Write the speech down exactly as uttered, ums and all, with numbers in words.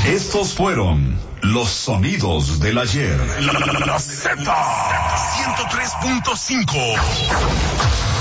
Estos fueron los sonidos del ayer. La, la, la Z ciento tres punto cinco.